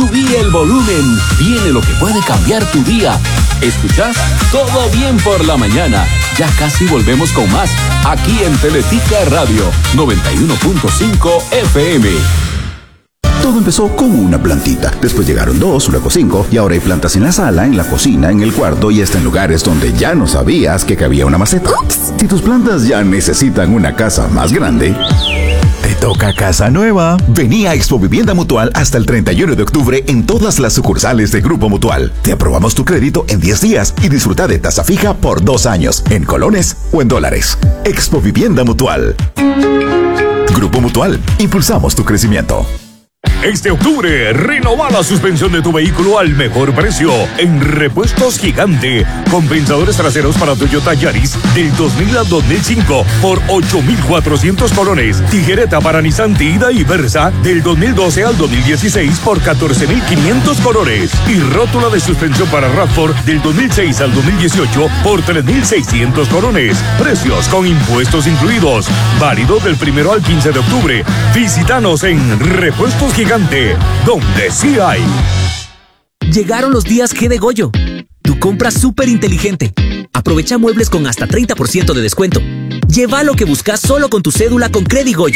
Subí el volumen. Viene lo que puede cambiar tu día. ¿Escuchás? Todo bien por la mañana. Ya casi volvemos con más. Aquí en Teletica Radio 91.5 FM. Todo empezó con una plantita, después llegaron 2, luego 5, y ahora hay plantas en la sala, en la cocina, en el cuarto y hasta en lugares donde ya no sabías que cabía una maceta. ¡Ups! Si tus plantas ya necesitan una casa más grande, te toca casa nueva. Vení a Expo Vivienda Mutual hasta el 31 de octubre en todas las sucursales de Grupo Mutual. Te aprobamos tu crédito en 10 días y disfruta de tasa fija por 2 años, en colones o en dólares. Expo Vivienda Mutual. Grupo Mutual, impulsamos tu crecimiento. Este octubre, renova la suspensión de tu vehículo al mejor precio en Repuestos Gigante. Compensadores traseros para Toyota Yaris del 2000 al 2005 por 8,400 colones. Tijereta para Nissan Tiida y Versa del 2012 al 2016 por 14,500 colones. Y rótula de suspensión para RAV4 del 2006 al 2018 por 3,600 colones. Precios con impuestos incluidos. Válido del 1 al 15 de octubre. Visítanos en Repuestos Gigante, donde sí hay. Llegaron los días G de Goyo. Tu compra súper inteligente. Aprovecha muebles con hasta 30% de descuento. Lleva lo que buscas solo con tu cédula con Credit Goyo.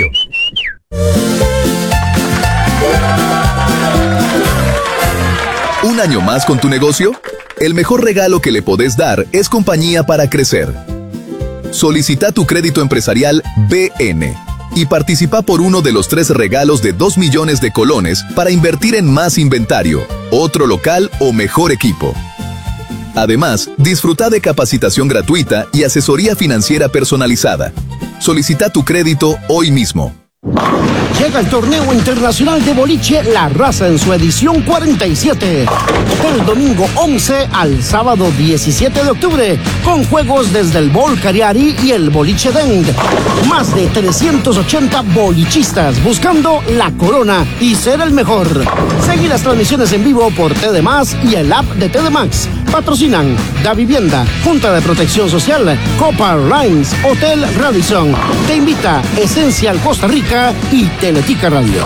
¿Un año más con tu negocio? El mejor regalo que le podés dar es compañía para crecer. Solicita tu crédito empresarial BN y participa por uno de los 3 regalos de 2 millones de colones para invertir en más inventario, otro local o mejor equipo. Además, disfruta de capacitación gratuita y asesoría financiera personalizada. Solicita tu crédito hoy mismo. Llega el torneo internacional de boliche La Raza en su edición 47. Del domingo 11 al sábado 17 de octubre, con juegos desde el Bol Cariari y el Boliche Deng. Más de 380 bolichistas buscando la corona y ser el mejor. Seguí las transmisiones en vivo por TD Más y el app de TD Max. Patrocinan Da Vivienda, Junta de Protección Social, Copa Airlines, Hotel Radisson. Te invita Esencial Costa Rica y Teletica Radio.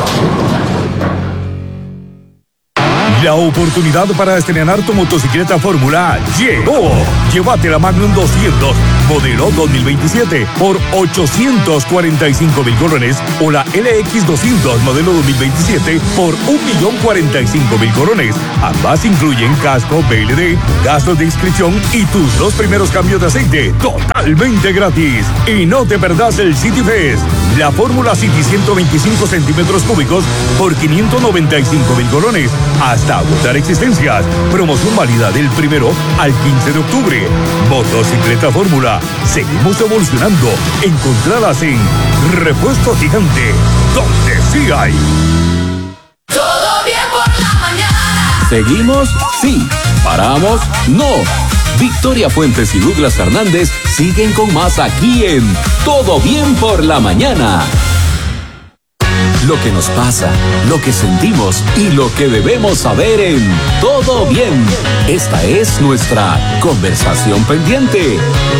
La oportunidad para estrenar tu motocicleta Fórmula llegó. Llévate la Magnum 200, modelo 2027, por 845,000 colones, o la LX 200, modelo 2027, por 1,045,000 colones. Ambas incluyen casco, BLD, gastos de inscripción y tus 2 primeros cambios de aceite totalmente gratis. Y no te perdás el City Fest, la Fórmula City 125 centímetros cúbicos por 595,000 colones. Hasta agotar existencias. Promoción válida del 1 al 15 de octubre. Motocicleta Fórmula. Seguimos evolucionando. Encontradas en Repuesto Gigante, donde sí hay. Todo bien por la mañana. ¿Seguimos? Sí. ¿Paramos? No. Victoria Fuentes y Douglas Fernández siguen con más aquí en Todo Bien por la Mañana. Lo que nos pasa, lo que sentimos y lo que debemos saber en Todo Bien. Esta es nuestra conversación pendiente.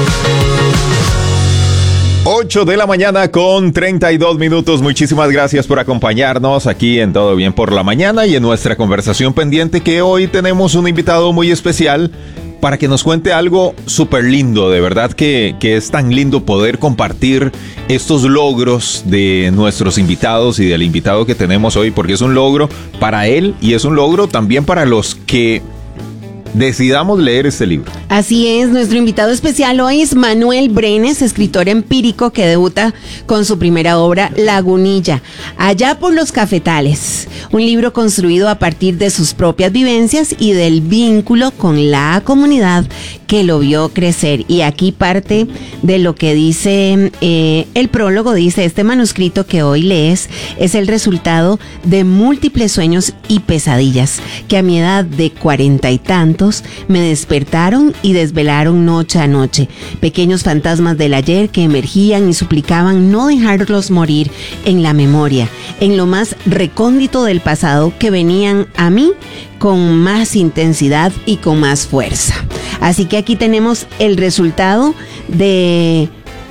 8 de la mañana con 32 minutos. Muchísimas gracias por acompañarnos aquí en Todo Bien por la Mañana y en nuestra conversación pendiente, que hoy tenemos un invitado muy especial para que nos cuente algo súper lindo. De verdad que es tan lindo poder compartir estos logros de nuestros invitados y del invitado que tenemos hoy, porque es un logro para él y es un logro también para los que decidamos leer este libro. Así es, nuestro invitado especial hoy es Manuel Brenes, escritor empírico que debuta con su primera obra, Lagunilla, allá por los cafetales, un libro construido a partir de sus propias vivencias y del vínculo con la comunidad que lo vio crecer. Y aquí parte de lo que dice el prólogo. Dice: este manuscrito que hoy lees es el resultado de múltiples sueños y pesadillas que a mi edad de 40 y tantos me despertaron y desvelaron noche a noche, pequeños fantasmas del ayer que emergían y suplicaban no dejarlos morir en la memoria, en lo más recóndito del pasado, que venían a mí con más intensidad y con más fuerza. Así que aquí tenemos el resultado de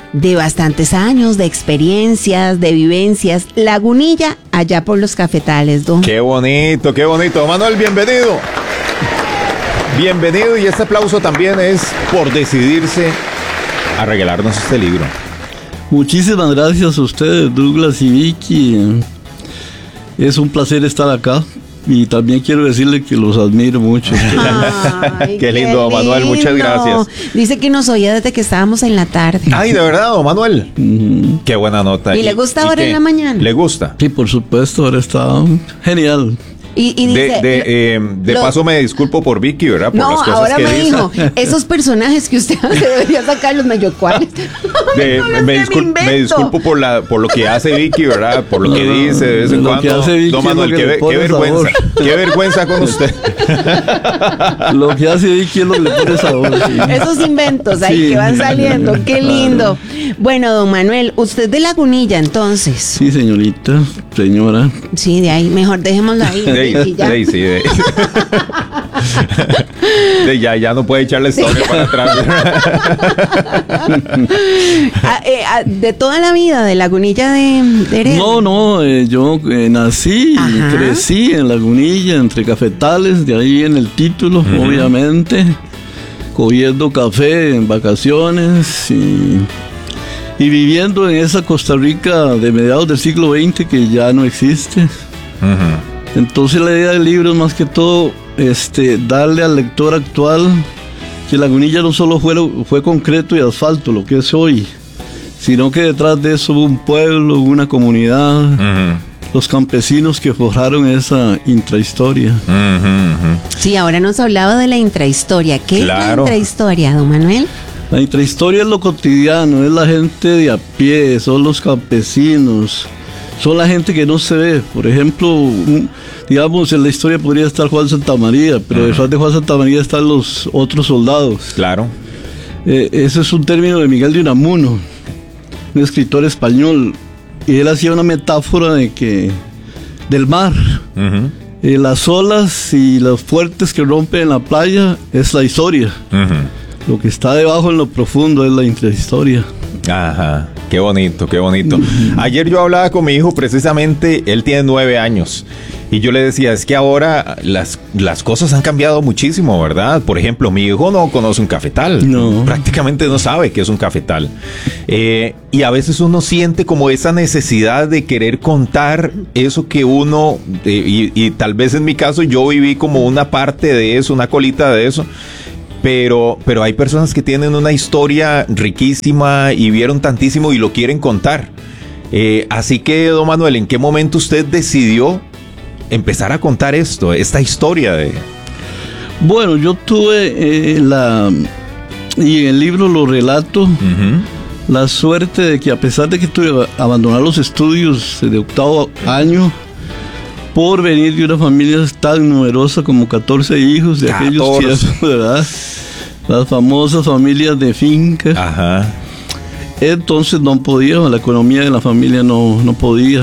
de bastantes años, de experiencias, de vivencias. Lagunilla, allá por los cafetales, don. Qué bonito, qué bonito. Manuel, bienvenido. Bienvenido, y este aplauso también es por decidirse a regalarnos este libro. Muchísimas gracias a ustedes, Douglas y Vicky. Es un placer estar acá. Y también quiero decirle que los admiro mucho. Ay, qué lindo, don Manuel, muchas gracias. Dice que nos oía desde que estábamos en la tarde. Ay, de verdad, don Manuel. Qué buena nota. ¿Y le gusta ahora en la mañana? ¿Le gusta? Sí, por supuesto, ahora está genial. Y dice, de paso me disculpo por Vicky, ¿verdad? Por no, las cosas ahora que me dice. dijo, esos personajes que usted hace debería sacarlos medio cuales. Me disculpo por lo que hace Vicky, ¿verdad? Por lo que dice de vez en Lo que cuando. hace Vicky Don Manuel, es lo que le qué pone vergüenza. sabor. Qué vergüenza con usted. Lo que hace Vicky es lo que le pone sabor. Sí. Esos inventos ahí Sí. que van saliendo, qué lindo. Bueno, don Manuel, usted de Lagunilla, entonces. Sí, señorita, señora. Sí, de ahí, mejor dejémoslo ahí. y ya. Ya no puede echar la historia para atrás. De toda la vida, de Lagunilla de Heredia. No, yo nací y crecí en Lagunilla, entre cafetales, de ahí en el título, obviamente, cogiendo café en vacaciones y viviendo en esa Costa Rica de mediados del siglo XX que ya no existe. Entonces la idea del libro es más que todo darle al lector actual que Lagunilla no solo fue concreto y asfalto, lo que es hoy, sino que detrás de eso hubo un pueblo, una comunidad, los campesinos que forjaron esa intrahistoria. Sí, ahora nos hablaba de la intrahistoria. ¿Qué es la intrahistoria, don Manuel? La intrahistoria es lo cotidiano, es la gente de a pie, son los campesinos, son la gente que no se ve. Por ejemplo, digamos, en la historia podría estar Juan Santamaría, pero detrás de Juan Santamaría están los otros soldados. Claro. Ese es un término de Miguel de Unamuno, un escritor español, y él hacía una metáfora del mar. Las olas y los fuertes que rompen en la playa es la historia. Lo que está debajo en lo profundo es la intrahistoria. Ajá, qué bonito, qué bonito. Ayer yo hablaba con mi hijo, precisamente, él tiene 9 años, y yo le decía, es que ahora las cosas han cambiado muchísimo, ¿verdad? Por ejemplo, mi hijo no conoce un cafetal, prácticamente no sabe qué es un cafetal, y a veces uno siente como esa necesidad de querer contar eso que uno, y tal vez en mi caso yo viví como una parte de eso, una colita de eso. Pero hay personas que tienen una historia riquísima y vieron tantísimo y lo quieren contar. Así que, don Manuel, ¿en qué momento usted decidió empezar a contar esta historia de...? Bueno, yo tuve y en el libro lo relato, la suerte de que a pesar de que tuve que abandonar los estudios de octavo año, por venir de una familia tan numerosa como 14 hijos de aquellos tiempos, ¿verdad? Las famosas familias de finca. Ajá. Entonces no podía, la economía de la familia no podía.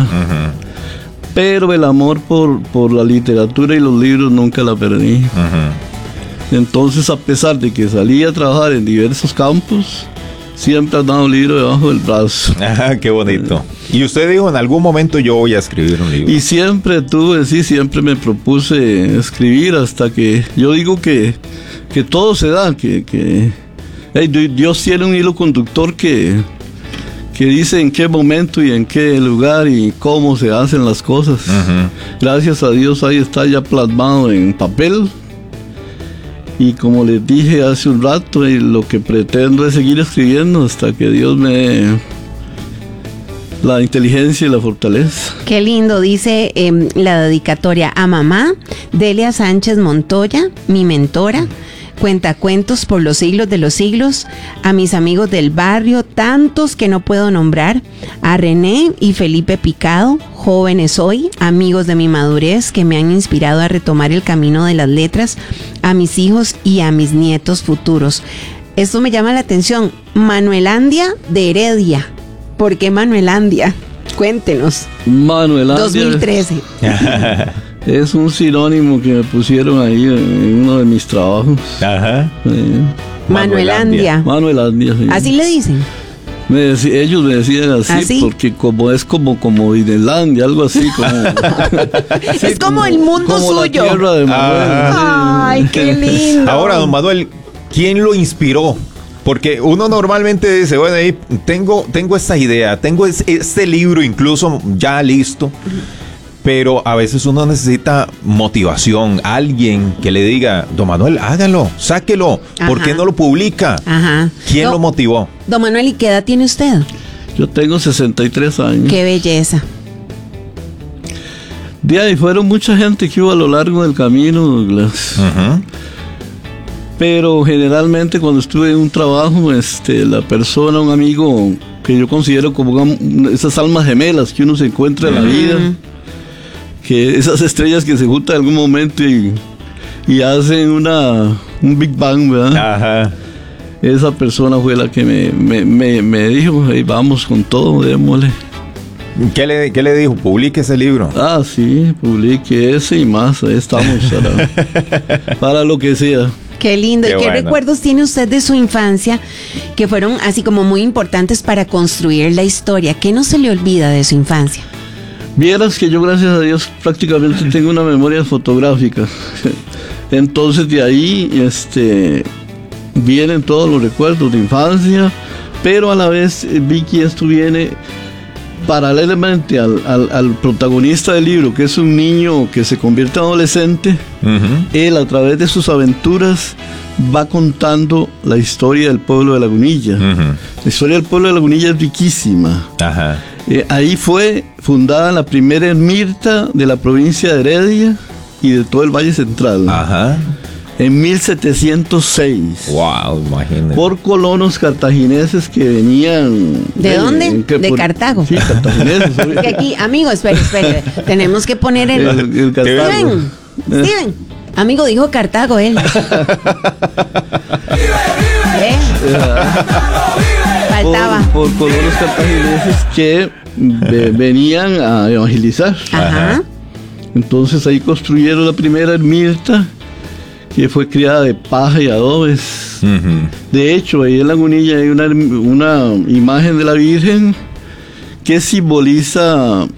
Pero el amor por la literatura y los libros nunca la perdí. Entonces, a pesar de que salí a trabajar en diversos campos, siempre andaba un libro debajo del brazo. Ajá, qué bonito. Y usted dijo, en algún momento yo voy a escribir un libro. Y siempre siempre me propuse escribir hasta que yo digo que todo se da, que Dios tiene un hilo conductor que dice en qué momento y en qué lugar y cómo se hacen las cosas. Gracias a Dios ahí está ya plasmado en papel. Y como les dije hace un rato, lo que pretendo es seguir escribiendo hasta que Dios me dé la inteligencia y la fortaleza. Qué lindo, dice la dedicatoria a mamá, Delia Sánchez Montoya, mi mentora, cuentacuentos por los siglos de los siglos, a mis amigos del barrio, tantos que no puedo nombrar, a René y Felipe Picado, jóvenes hoy, amigos de mi madurez que me han inspirado a retomar el camino de las letras, a mis hijos y a mis nietos futuros. Esto me llama la atención, Manuelandia de Heredia. ¿Por qué Manuelandia? Cuéntenos. Manuelandia 2013. Es un sinónimo que me pusieron ahí en uno de mis trabajos. Ajá. Manuelandia. Manuelandia, sí. ¿Así le dicen? Ellos me decían así, porque como es como Disneylandia, algo así. Es como el mundo como suyo. La tierra de Manuel. Ay, qué lindo. Ahora, don Manuel, ¿quién lo inspiró? Porque uno normalmente dice, bueno, tengo esta idea, tengo este libro incluso ya listo, pero a veces uno necesita motivación, alguien que le diga, don Manuel, hágalo, sáquelo, ¿por qué no lo publica? Ajá. ¿Quién lo motivó? Don Manuel, ¿y qué edad tiene usted? Yo tengo 63 años. Qué belleza. De ahí fueron mucha gente que hubo a lo largo del camino, Douglas. Pero generalmente cuando estuve en un trabajo, la persona, un amigo que yo considero como esas almas gemelas que uno se encuentra en la vida, que esas estrellas que se juntan en algún momento y hacen un Big Bang, ¿verdad? Ajá. Esa persona fue la que me dijo, hey, vamos con todo, démosle. ¿Qué le dijo? Publique ese libro. Ah, sí, publique ese y más, ahí estamos para lo que sea. Qué lindo. Qué ¿Y qué bueno. recuerdos tiene usted de su infancia que fueron así como muy importantes para construir la historia? ¿Qué no se le olvida de su infancia? Vieras que yo, gracias a Dios, prácticamente tengo una memoria fotográfica. Entonces de ahí vienen todos los recuerdos de infancia, pero a la vez, Vicky, esto viene paralelamente al protagonista del libro, que es un niño que se convierte en adolescente. Él, a través de sus aventuras, va contando la historia del pueblo de Lagunilla. La historia del pueblo de Lagunilla es riquísima. Ajá. Ahí fue fundada la primera ermita de la provincia de Heredia y de todo el Valle Central. Ajá. En 1706. Wow, imagínate. Por colonos cartagineses que venían... ¿De dónde? De Cartago. Sí, cartagineses. Porque aquí, amigo, espere. Tenemos que poner el Cartago. Steven, amigo, dijo Cartago él. Faltaba. Por colonos cartagineses que venían a evangelizar. Ajá. Entonces ahí construyeron la primera ermita, que fue criada de paja y adobes. De hecho, ahí en Lagunilla hay una imagen de la Virgen que simboliza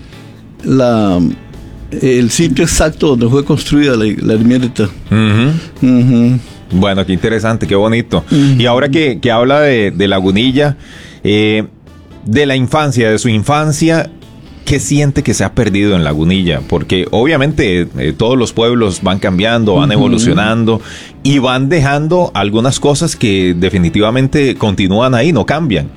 el sitio exacto donde fue construida la ermita. Bueno, qué interesante, qué bonito. Y ahora que habla de Lagunilla, de la infancia, de su infancia, ¿qué siente que se ha perdido en Lagunilla? Porque obviamente todos los pueblos van cambiando, van evolucionando y van dejando algunas cosas que definitivamente continúan ahí, no cambian.